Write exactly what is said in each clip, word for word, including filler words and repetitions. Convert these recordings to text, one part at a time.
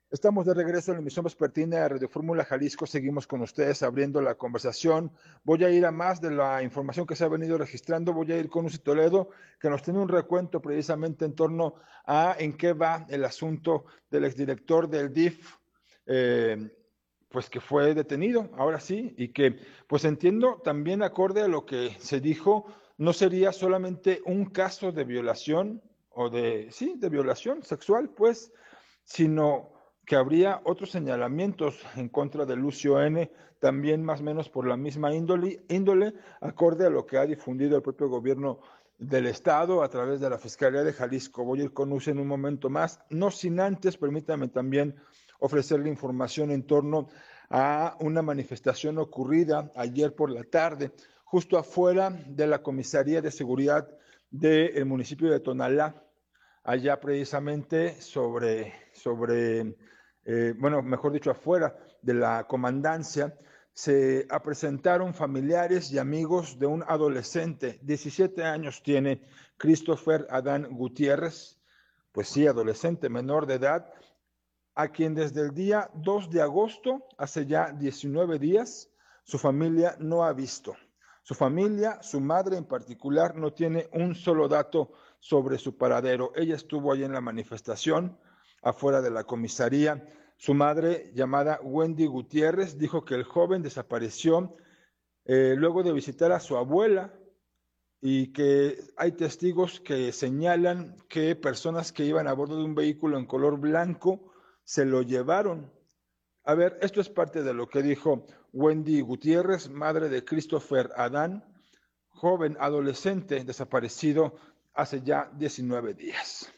Estamos de regreso en la emisión vespertina de Radio Fórmula Jalisco. Seguimos con ustedes abriendo la conversación. Voy a ir a más de la información que se ha venido registrando. Voy a ir con Lucy Toledo, que nos tiene un recuento precisamente en torno a en qué va el asunto del exdirector del D I F, eh, pues que fue detenido, ahora sí, y que, pues entiendo, también acorde a lo que se dijo, no sería solamente un caso de violación o de, sí, de violación sexual, pues, sino que habría otros señalamientos en contra de Lucio N., también más o menos por la misma índole, índole, acorde a lo que ha difundido el propio gobierno del Estado a través de la Fiscalía de Jalisco. Voy a ir con Lucio en un momento más, no sin antes, permítame también ofrecerle información en torno a una manifestación ocurrida ayer por la tarde, justo afuera de la Comisaría de Seguridad del municipio de Tonalá, allá precisamente sobre, sobre eh, bueno, mejor dicho, afuera de la comandancia, se presentaron familiares y amigos de un adolescente, diecisiete años tiene Christopher Adán Gutiérrez, pues sí, adolescente menor de edad, a quien desde el día dos de agosto, hace ya diecinueve días, su familia no ha visto. Su familia, su madre en particular, no tiene un solo dato sobre su paradero. Ella estuvo ahí en la manifestación, afuera de la comisaría. Su madre, llamada Wendy Gutiérrez, dijo que el joven desapareció eh, luego de visitar a su abuela y que hay testigos que señalan que personas que iban a bordo de un vehículo en color blanco se lo llevaron. A ver, esto es parte de lo que dijo Wendy Gutiérrez, madre de Christopher Adán, joven adolescente desaparecido hace ya diecinueve días.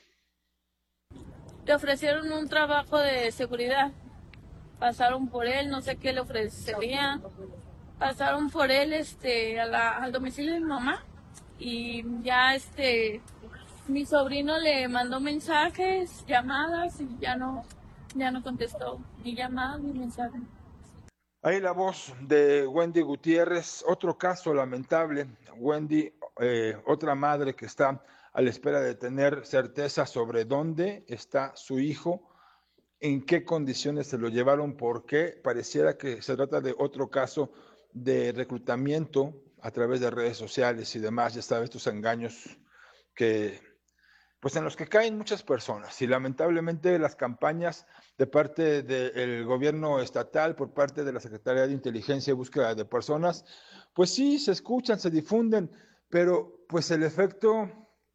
Le ofrecieron un trabajo de seguridad, pasaron por él, no sé qué le ofrecerían, pasaron por él este, a la, al domicilio de mi mamá y ya este, mi sobrino le mandó mensajes, llamadas y ya no, ya no contestó ni llamadas ni mensajes. Ahí la voz de Wendy Gutiérrez, otro caso lamentable. Wendy, eh, otra madre que está a la espera de tener certeza sobre dónde está su hijo, en qué condiciones se lo llevaron, por qué. Pareciera que se trata de otro caso de reclutamiento a través de redes sociales y demás, ya sabes, estos engaños que pues en los que caen muchas personas y lamentablemente las campañas de parte del gobierno estatal, por parte de la Secretaría de Inteligencia y Búsqueda de Personas, pues sí, se escuchan, se difunden, pero pues el efecto,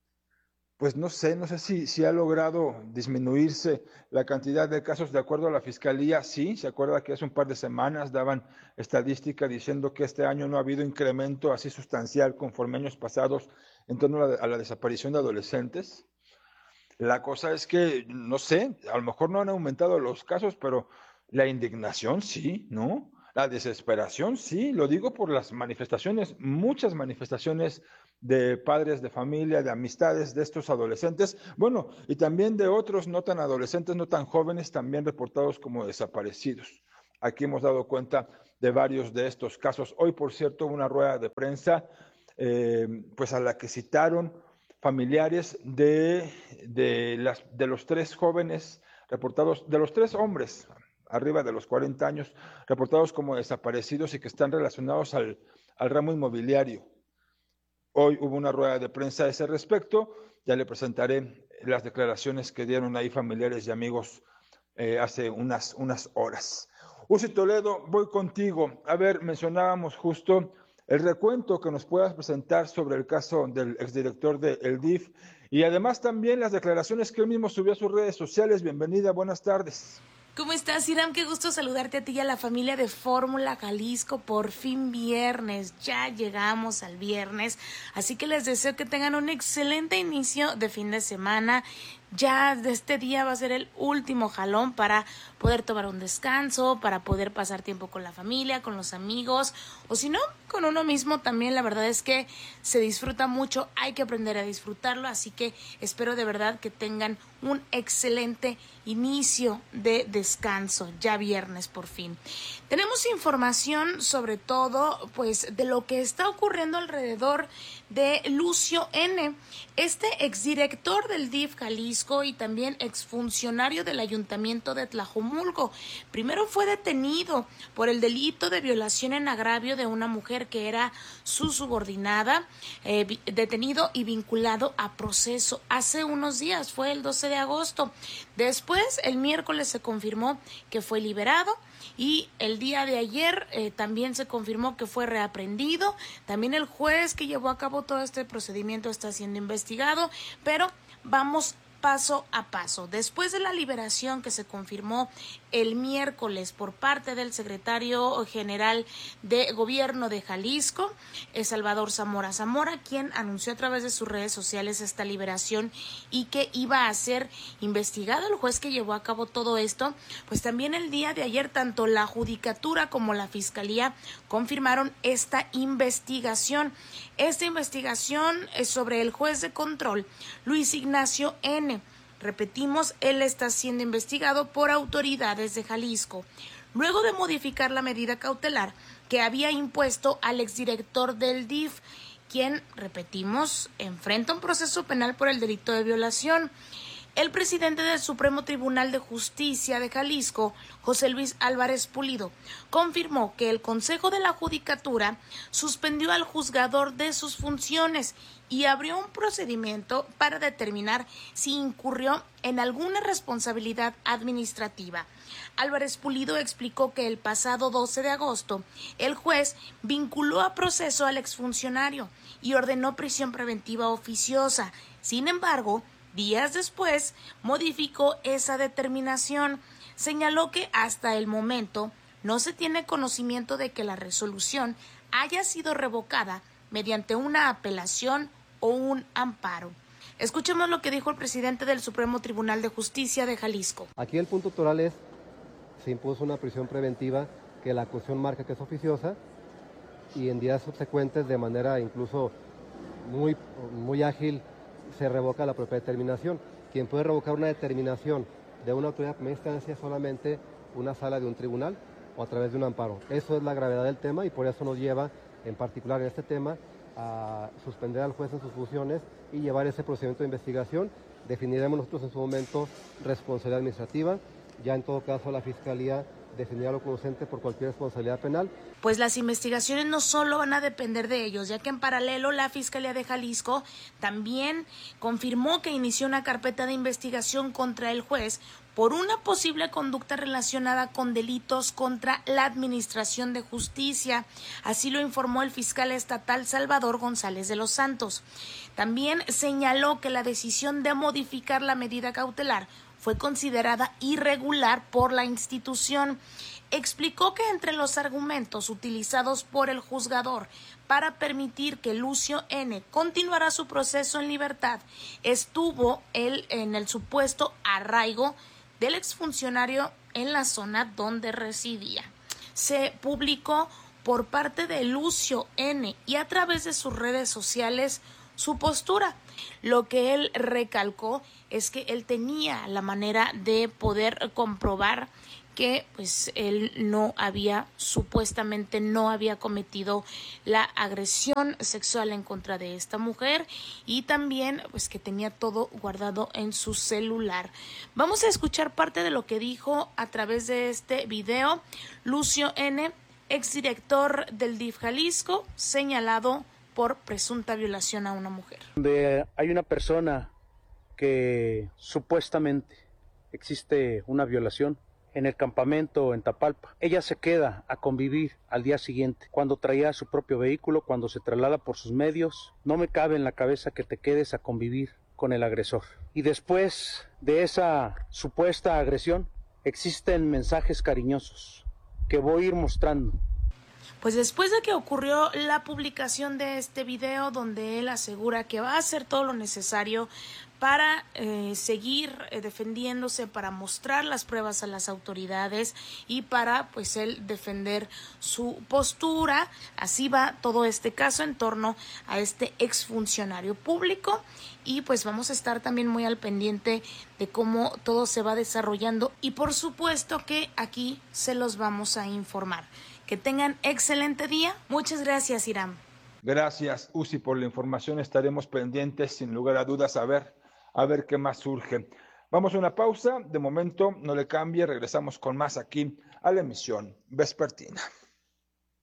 pues no sé, no sé si, si ha logrado disminuirse la cantidad de casos de acuerdo a la Fiscalía. Sí, se acuerda que hace un par de semanas daban estadística diciendo que este año no ha habido incremento así sustancial conforme años pasados en torno a la, a la desaparición de adolescentes. La cosa es que, no sé, a lo mejor no han aumentado los casos, pero la indignación sí, ¿no? La desesperación sí, lo digo por las manifestaciones, muchas manifestaciones de padres de familia, de amistades de estos adolescentes, bueno, y también de otros no tan adolescentes, no tan jóvenes, también reportados como desaparecidos. Aquí hemos dado cuenta de varios de estos casos. Hoy, por cierto, una rueda de prensa, eh, pues a la que citaron familiares de, de, las, de los tres jóvenes reportados, de los tres hombres arriba de los cuarenta años, reportados como desaparecidos y que están relacionados al, al ramo inmobiliario. Hoy hubo una rueda de prensa a ese respecto, ya le presentaré las declaraciones que dieron ahí familiares y amigos eh, hace unas, unas horas. Uzi Toledo, voy contigo. A ver, mencionábamos justo el recuento que nos puedas presentar sobre el caso del exdirector del D I F y además también las declaraciones que él mismo subió a sus redes sociales. Bienvenida, buenas tardes. ¿Cómo estás, Iram? Qué gusto saludarte a ti y a la familia de Fórmula Jalisco. Por fin viernes, ya llegamos al viernes, así que les deseo que tengan un excelente inicio de fin de semana. Ya de este día va a ser el último jalón para poder tomar un descanso, para poder pasar tiempo con la familia, con los amigos, o si no, con uno mismo también. La verdad es que se disfruta mucho, hay que aprender a disfrutarlo, así que espero de verdad que tengan un excelente inicio de descanso, ya viernes por fin. Tenemos información sobre todo pues de lo que está ocurriendo alrededor de Lucio N., este exdirector del D I F Jalisco y también exfuncionario del Ayuntamiento de Tlajomulco. Primero fue detenido por el delito de violación en agravio de una mujer que era su subordinada, eh, detenido y vinculado a proceso hace unos días, fue el doce de agosto. Después, el miércoles se confirmó que fue liberado y el día de ayer eh, también se confirmó que fue reaprendido. También el juez que llevó a cabo todo este procedimiento está siendo investigado, pero vamos paso a paso. Después de la liberación que se confirmó el miércoles por parte del secretario general de Gobierno de Jalisco, es Salvador Zamora Zamora, quien anunció a través de sus redes sociales esta liberación y que iba a ser investigado. El juez que llevó a cabo todo esto, pues también el día de ayer tanto la Judicatura como la Fiscalía confirmaron esta investigación. Esta investigación es sobre el juez de control, Luis Ignacio N. Repetimos, él está siendo investigado por autoridades de Jalisco, luego de modificar la medida cautelar que había impuesto al exdirector del D I F, quien, repetimos, enfrenta un proceso penal por el delito de violación. El presidente del Supremo Tribunal de Justicia de Jalisco, José Luis Álvarez Pulido, confirmó que el Consejo de la Judicatura suspendió al juzgador de sus funciones y abrió un procedimiento para determinar si incurrió en alguna responsabilidad administrativa. Álvarez Pulido explicó que el pasado doce de agosto, el juez vinculó a proceso al exfuncionario y ordenó prisión preventiva oficiosa. Sin embargo, días después, modificó esa determinación. Señaló que hasta el momento no se tiene conocimiento de que la resolución haya sido revocada mediante una apelación o un amparo. Escuchemos lo que dijo el presidente del Supremo Tribunal de Justicia de Jalisco. Aquí el punto toral es, se impuso una prisión preventiva que la acusación marca que es oficiosa y en días subsecuentes de manera incluso muy, muy ágil se revoca la propia determinación. Quien puede revocar una determinación de una autoridad de primera instancia es solamente una sala de un tribunal o a través de un amparo. Eso es la gravedad del tema y por eso nos lleva, en particular en este tema, a suspender al juez en sus funciones y llevar ese procedimiento de investigación. Definiremos nosotros en su momento responsabilidad administrativa, ya en todo caso la Fiscalía definirá lo conducente por cualquier responsabilidad penal. Pues las investigaciones no solo van a depender de ellos, ya que en paralelo la Fiscalía de Jalisco también confirmó que inició una carpeta de investigación contra el juez por una posible conducta relacionada con delitos contra la Administración de Justicia. Así lo informó el fiscal estatal Salvador González de los Santos. También señaló que la decisión de modificar la medida cautelar fue considerada irregular por la institución. Explicó que entre los argumentos utilizados por el juzgador para permitir que Lucio N. continuara su proceso en libertad estuvo el, en el supuesto arraigo del exfuncionario en la zona donde residía. Se publicó por parte de Lucio N. y a través de sus redes sociales su postura. Lo que él recalcó es que él tenía la manera de poder comprobar que pues él no había, supuestamente no había cometido la agresión sexual en contra de esta mujer y también pues que tenía todo guardado en su celular. Vamos a escuchar parte de lo que dijo a través de este video Lucio N., exdirector del D I F Jalisco, señalado por presunta violación a una mujer. Donde hay una persona que supuestamente existe una violación en el campamento en Tapalpa. Ella se queda a convivir al día siguiente, cuando traía su propio vehículo, cuando se traslada por sus medios. No me cabe en la cabeza que te quedes a convivir con el agresor. Y después de esa supuesta agresión, existen mensajes cariñosos que voy a ir mostrando. Pues después de que ocurrió la publicación de este video donde él asegura que va a hacer todo lo necesario para eh, seguir eh, defendiéndose, para mostrar las pruebas a las autoridades y para pues él defender su postura, así va todo este caso en torno a este exfuncionario público y pues vamos a estar también muy al pendiente de cómo todo se va desarrollando y por supuesto que aquí se los vamos a informar. Que tengan excelente día. Muchas gracias, Iram. Gracias, Uzi, por la información. Estaremos pendientes, sin lugar a dudas, a ver, a ver qué más surge. Vamos a una pausa. De momento, no le cambie. Regresamos con más aquí a la emisión vespertina.